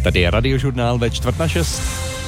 Tady je Radiožurnál ve 5:45.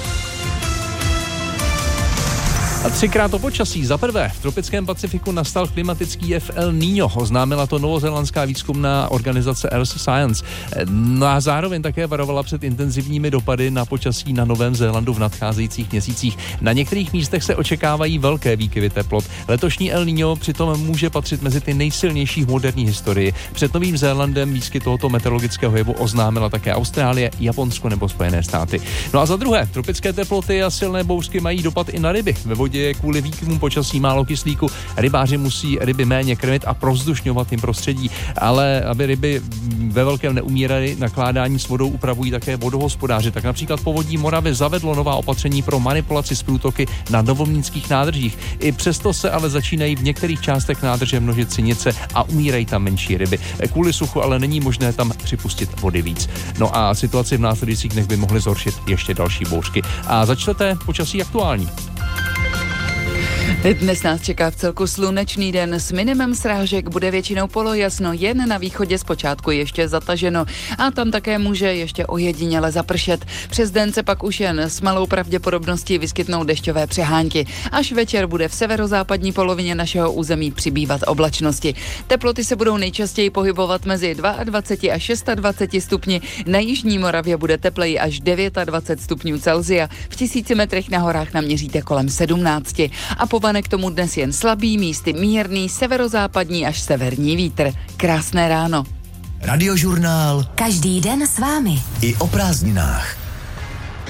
A 3krát o počasí. Za prvé, v tropickém Pacifiku nastal klimatický jev El Niño. Oznámila to novozélandská výzkumná organizace Earth Science. No a zároveň také varovala před intenzivními dopady na počasí na Novém Zélandu v nadcházejících měsících. Na některých místech se očekávají velké výkyvy teplot. Letošní El Niño přitom může patřit mezi ty nejsilnější v moderní historii. Před Novým Zélandem výskyt tohoto meteorologického jevu oznámila také Austrálie, Japonsko nebo Spojené státy. No a za druhé, tropické teploty a silné bouřky mají dopad i na ryby. Ve vodě je kvůli výkyvům počasí málo kyslíku. Rybáři musí ryby méně krmit a provzdušňovat jim prostředí, ale aby ryby ve velkém neumíraly, nakládání s vodou upravují také vodohospodáři. Tak například Povodí Moravy zavedlo nová opatření pro manipulaci s průtoky na novomlýnských nádržích. I přesto se ale začínají v některých částech nádrže množit sinice a umírají tam menší ryby. Kvůli suchu ale není možné tam připustit vody víc. No a situaci v následujících dnech by mohly zhoršit ještě další bouřky. A za čtvrté, počasí aktuální. Dnes nás čeká v celku slunečný den s minimem srážek, bude většinou polojasno, jen na východě zpočátku ještě zataženo a tam také může ještě ojediněle zapršet. Přes den se pak už jen s malou pravděpodobností vyskytnou dešťové přehánky. Až večer bude v severozápadní polovině našeho území přibývat oblačnosti. Teploty se budou nejčastěji pohybovat mezi 22 a 26 stupni, na jižní Moravě bude tepleji až 29 stupňů Celsia, v 1000 metrech na horách naměříte kolem 17 a povane k tomu dnes jen slabý, místy mírný, severozápadní až severní vítr. Krásné ráno. Radiožurnál. Každý den s vámi. I o prázdninách.